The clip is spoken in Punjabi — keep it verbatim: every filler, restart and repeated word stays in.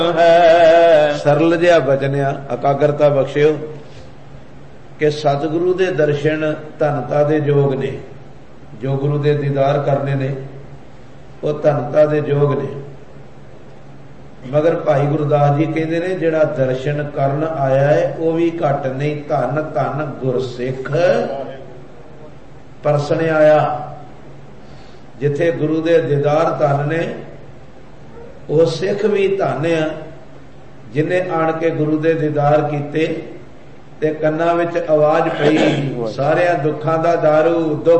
ਹੈ। ਸਰਲ ਜਿਹਾ ਬਚਨਿਆ ਇਕਾਗਰਤਾ ਬਖਸ਼ਿਓ ਕਿ ਸਤਿਗੁਰੂ ਦੇ ਦਰਸ਼ਨ ਧਨਤਾ ਦੇ ਯੋਗ ਨੇ, ਜੋ ਗੁਰੂ ਦੇ ਦੀਦਾਰ ਕਰਨੇ ਨੇ ਉਹ ਧਨਤਾ ਦੇ ਯੋਗ ਨੇ। ਮਗਰ ਭਾਈ ਗੁਰਦਾਸ ਜੀ ਕਹਿੰਦੇ ਨੇ ਜਿਹੜਾ ਦਰਸ਼ਨ ਕਰਨ ਆਇਆ ਹੈ ਉਹ ਵੀ ਘੱਟ ਨਹੀਂ, ਧਨ ਧਨ ਗੁਰਸਿੱਖ ਪਰਸਣ ਆਇਆ। ਜਿੱਥੇ ਗੁਰੂ ਦੇ ਦੀਦਾਰ ਧਨ ਨੇ ਉਹ ਸਿੱਖ ਵੀ ਧਨ ਆ, ਜਿਹਨੇ ਆਣ ਕੇ ਗੁਰੂ ਦੇ ਦੀਦਾਰ ਕੀਤੇ ਤੇ ਕੰਨਾਂ ਵਿੱਚ ਆਵਾਜ਼ ਪਈ ਸਾਰਿਆਂ ਦੁੱਖਾਂ ਦਾ ਦਾਰੂ, ਦੁੱਖ